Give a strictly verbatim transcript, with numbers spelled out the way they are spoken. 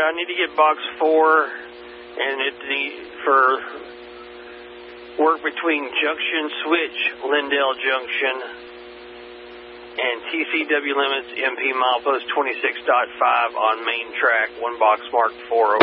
I need to get box four, and it the, for work between Junction Switch, Lindell Junction, and T C W limits, M P milepost twenty-six point five on main track, one box marked four.